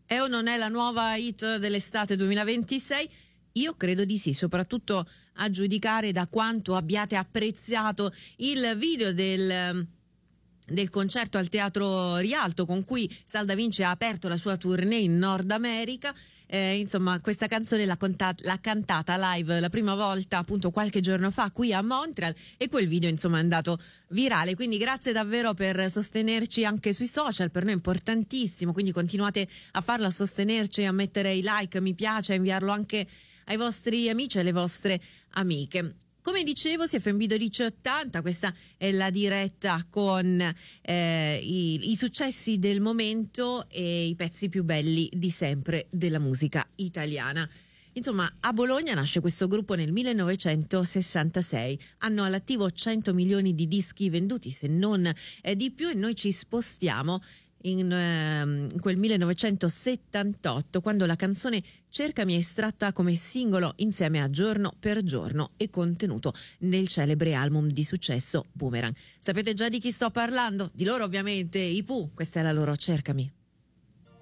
È o non è la nuova hit dell'estate 2026? Io credo di sì, soprattutto a giudicare da quanto abbiate apprezzato il video del concerto al Teatro Rialto con cui Salda Vinci ha aperto la sua tournée in Nord America. Insomma, questa canzone l'ha cantata live la prima volta appunto qualche giorno fa qui a Montreal, e quel video insomma è andato virale, quindi grazie davvero per sostenerci anche sui social, per noi è importantissimo, quindi continuate a farlo, a sostenerci, a mettere i like, mi piace, a inviarlo anche ai vostri amici e alle vostre amiche. Come dicevo, CFM 1280, questa è la diretta con i successi del momento e i pezzi più belli di sempre della musica italiana. Insomma, a Bologna nasce questo gruppo nel 1966, hanno all'attivo 100 milioni di dischi venduti, se non di più, e noi ci spostiamo in quel 1978, quando la canzone Cercami è estratta come singolo insieme a Giorno per Giorno e contenuto nel celebre album di successo Boomerang. Sapete già di chi sto parlando? Di loro ovviamente, i Pooh, questa è la loro Cercami.